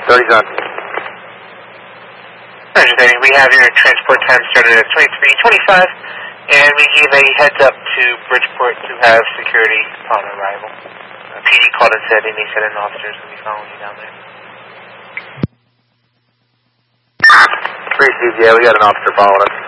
30's on. Roger, we have your transport time started at 23:25, and we gave a heads up to Bridgeport to have security upon arrival. PD called and said they may send an officer to be following you down there. 3 Steve, yeah, we got an officer following us.